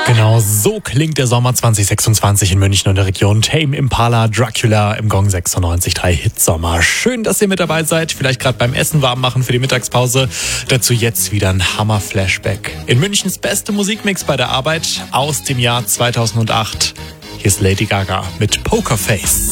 Genau, so klingt der Sommer 2026 in München und der Region. Tame Impala, Dracula im Gong 96.3 Hitsommer. Schön, dass ihr mit dabei seid. Vielleicht gerade beim Essen warm machen für die Mittagspause. Dazu jetzt wieder ein Hammer-Flashback. In Münchens beste Musikmix bei der Arbeit aus dem Jahr 2008. Hier ist Lady Gaga mit Pokerface.